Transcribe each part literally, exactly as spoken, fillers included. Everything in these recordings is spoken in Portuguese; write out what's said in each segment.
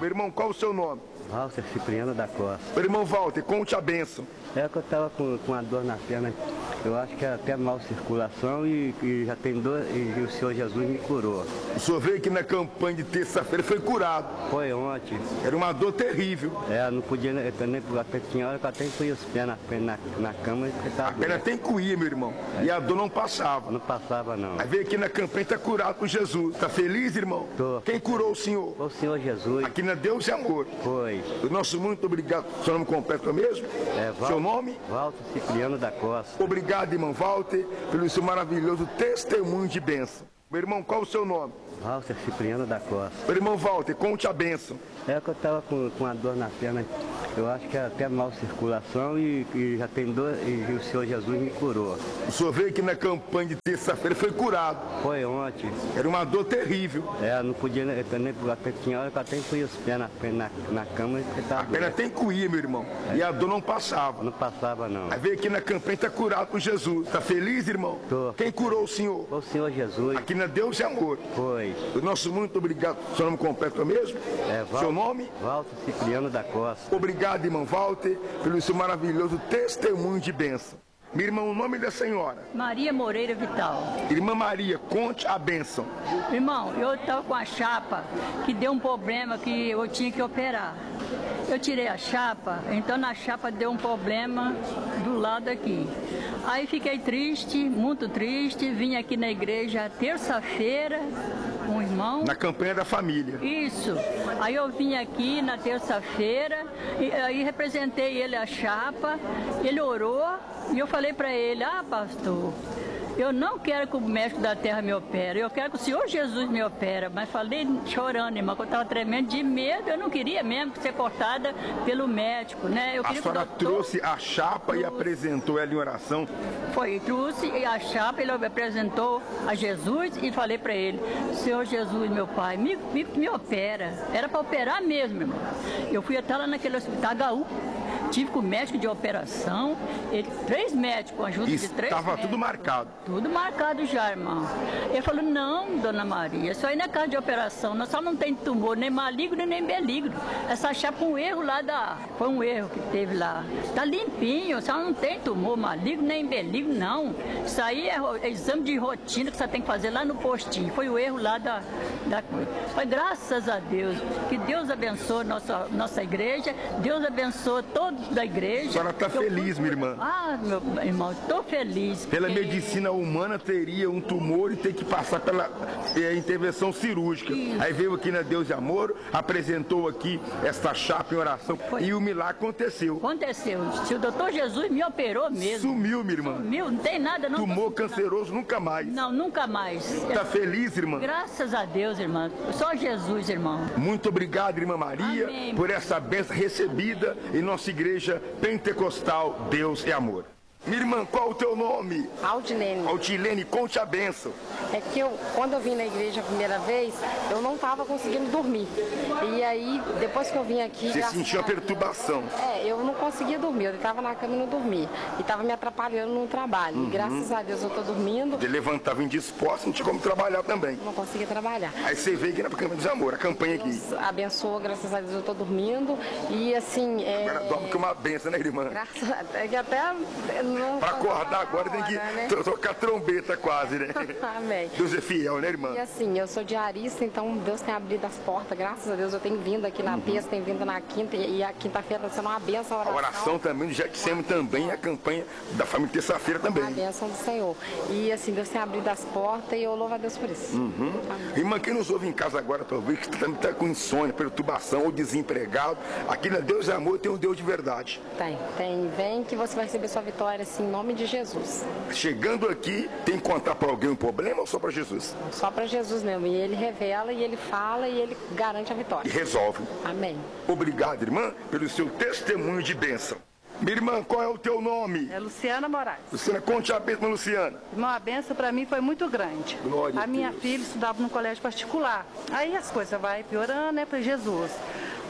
Meu irmão, qual o seu nome? Walter Cipriano da Costa. Meu irmão Walter, conte a bênção. É que eu estava com, com a dor na perna, eu acho que é até mal circulação e, e já tem dor, e, e o Senhor Jesus me curou. O senhor veio aqui na campanha de terça-feira, foi curado. Foi ontem. Era uma dor terrível. É, não podia, eu também, até tinha hora que eu até fui os pés na, na, na cama e A perna tem cuía, meu irmão. É. E a dor não passava. Não passava, não. Aí veio aqui na campanha e está curado por Jesus. Tá feliz, irmão? Tô. Quem curou o senhor? Foi o Senhor Jesus. Aqui na Deus e Amor. Foi. O nosso muito obrigado. O seu nome completo é mesmo? É, Val... Seu nome? Walter Cipriano da Costa. Obrigado, irmão Walter, pelo seu maravilhoso testemunho de bênção. Meu irmão, qual o seu nome? Walter Cipriano da Costa. Meu irmão Walter, conte a bênção. É que eu estava com, com a dor na perna, eu acho que é até mal circulação e, e já tem dor, e, e o Senhor Jesus me curou. O senhor veio aqui na campanha de terça-feira, foi curado. Foi ontem. Era uma dor terrível. É, não podia, eu também, até tinha hora que eu até fui os pés na, na, na cama e tava A perna tem cuía, meu irmão. É. E a dor não passava. Não passava, não. Aí veio aqui na campanha e está curado por Jesus. Tá feliz, irmão? Tô. Quem curou o senhor? Foi o Senhor Jesus. Aqui na Deus e Amor. Foi. O nosso muito obrigado. O seu nome completo é mesmo? É, Val... Seu nome? Walter Cipriano da Costa. Obrigado, irmão Walter, pelo seu maravilhoso testemunho de bênção. Minha irmã, o nome da senhora? Maria Moreira Vital. Irmã Maria, conte a bênção. Irmão, eu estava com a chapa que deu um problema que eu tinha que operar. Eu tirei a chapa, então na chapa deu um problema do lado aqui. Aí fiquei triste, muito triste, vim aqui na igreja terça-feira com o irmão. Na campanha da família. Isso. Aí eu vim aqui na terça-feira, e aí representei ele a chapa, ele orou e eu falei para ele, ah, pastor, eu não quero que o médico da terra me opere, eu quero que o Senhor Jesus me opere. Mas falei chorando, irmão, que eu estava tremendo de medo, eu não queria mesmo ser cortada pelo médico, né? Eu a senhora doutor... trouxe a chapa trouxe. E apresentou ela em oração? Foi, trouxe a chapa, ele apresentou a Jesus e falei para ele, Senhor Jesus, meu pai, me, me, me opera. Era para operar mesmo, irmão. Eu fui até lá naquele hospital H U. Tive com o médico de operação, ele, três médicos, com a ajuda Isso, de três Estava médicos. tudo marcado. Tudo marcado já, irmão. Ele falou, não, dona Maria, isso aí não é casa de operação, nós só não tem tumor, nem maligno, nem beligno. Essa chapa um erro lá da... Foi um erro que teve lá. Tá limpinho, só não tem tumor maligno, nem beligno, não. Isso aí é, é exame de rotina que você tem que fazer lá no postinho. Foi o erro lá da... da coisa. Mas graças a Deus, que Deus abençoe nossa, nossa igreja, Deus abençoe todos da igreja. A senhora está feliz, fui... minha irmã? Ah, meu irmão, estou feliz. Pela porque... medicina humana teria um tumor e ter que passar pela é, intervenção cirúrgica. Isso. Aí veio aqui na Deus e Amor, apresentou aqui esta chapa em oração. Foi. E o milagre aconteceu. Aconteceu. Se o doutor Jesus me operou mesmo. Sumiu, minha irmã. Sumiu, não tem nada não. Tumor canceroso nunca mais. Não, nunca mais. Está feliz, irmã? Graças a Deus, irmã. Só Jesus, irmão. Muito obrigado, irmã Maria, amém, por essa bênção recebida em nossa igreja pentecostal Deus e Amor. Minha irmã, qual o teu nome? Aldilene. Aldilene, conte a bênção. É que eu, quando eu vim na igreja a primeira vez, eu não estava conseguindo dormir. E aí, depois que eu vim aqui... Você sentiu a perturbação? É, eu não conseguia dormir, eu estava na cama e não dormia. E estava me atrapalhando no trabalho. Uhum. E graças a Deus eu estou dormindo. Você levantava indisposto, não tinha como trabalhar também. Não conseguia trabalhar. Aí você veio aqui na Câmara dos Amor, a campanha aqui. Deus abençoa, graças a Deus eu estou dormindo. E assim... É... Agora dorme com uma bênção, né, irmã? Graças a Deus, é que até... Para acordar agora tem que né? tocar trombeta quase, né? Amém. Deus é fiel, né, irmã? E assim, eu sou diarista, então Deus tem abrido as portas, graças a Deus. Eu tenho vindo aqui na uhum. terça, tenho vindo na quinta, e a quinta-feira está sendo uma benção. A oração, a oração também do Jetsem também, a campanha da família terça-feira também. A benção do Senhor. E assim, Deus tem abrido as portas e eu louvo a Deus por isso. Uhum. Irmã, quem nos ouve em casa agora, talvez, que também está com insônia, perturbação ou desempregado, aqui na Deus é Amor tem um Deus de verdade. Tem, tem. Vem que você vai receber sua vitória, assim, em nome de Jesus. Chegando aqui, tem que contar para alguém um problema ou só para Jesus? Só para Jesus mesmo. E ele revela, e ele fala, e ele garante a vitória. E resolve. Amém. Obrigado, irmã, pelo seu testemunho de bênção. Minha irmã, qual é o teu nome? É Luciana Moraes. Luciana, conte a bênção, Luciana. Irmão, a bênção para mim foi muito grande. Glória a minha Deus. filha estudava num colégio particular. Aí as coisas vai piorando, né, para Jesus.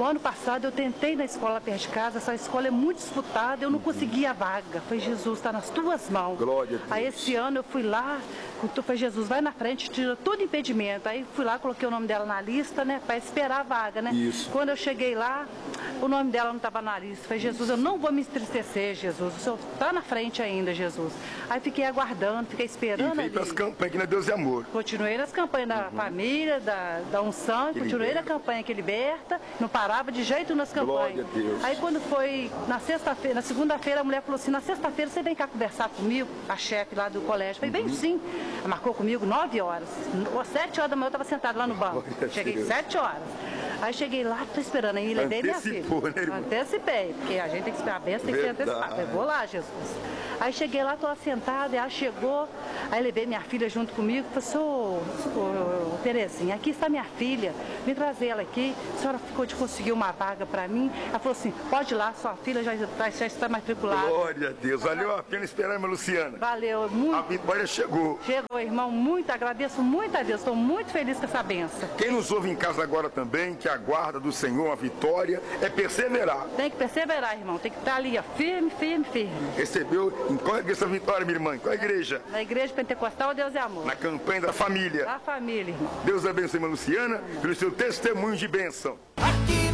O ano passado eu tentei na escola perto de casa, essa escola é muito disputada, eu não conseguia a vaga. Foi Jesus, está nas tuas mãos. Glória a Deus. Aí esse ano eu fui lá, foi Jesus, vai na frente, tira todo impedimento. Aí fui lá, coloquei o nome dela na lista, né, para esperar a vaga, né? Isso. Quando eu cheguei lá, o nome dela não estava na lista. Foi Jesus, eu não vou me entristecer, Jesus. O Senhor está na frente ainda, Jesus. Aí fiquei aguardando, fiquei esperando. E veio para as campanhas que não é Deus e amor. Continuei nas campanhas da uhum. família, da, da unção, que continuei liberta. na campanha que liberta, não parava de jeito nas campanhas. Glória a Deus. Aí quando foi na sexta-feira, na segunda-feira, a mulher falou assim, na sexta-feira você vem cá conversar comigo, a chefe lá do colégio. Eu falei, vem sim. Ela marcou comigo nove horas. Sete horas da manhã eu estava sentada lá no banco. Cheguei sete horas. Aí cheguei lá, tô esperando, aí levei minha filha. Né, irmão? Antecipei, porque a gente tem que esperar a benção, tem que ser antecipada. Eu vou lá, Jesus. Aí cheguei lá, tô lá sentada, e ela chegou, aí levei minha filha junto comigo, falei, ô, ô, Terezinha, aqui está minha filha, vim trazer ela aqui, a senhora ficou de conseguir uma vaga para mim. Ela falou assim, pode ir lá, sua filha já, já está matriculada. Glória a Deus, valeu a pena esperar, irmã Luciana. Valeu, muito. A vitória chegou. Chegou, irmão, muito, agradeço muito a Deus, estou muito feliz com essa benção. Quem nos ouve em casa agora também, que aguarda do Senhor a vitória, é perseverar. Tem que perseverar, irmão, tem que estar ali, ó, firme, firme, firme. Recebeu, em qual igreja essa vitória, minha irmã? Em qual igreja? Na igreja pentecostal, Deus é amor. Na campanha da família. Da família, irmão. Deus abençoe, irmã Luciana, pelo seu testemunho de bênção. Aqui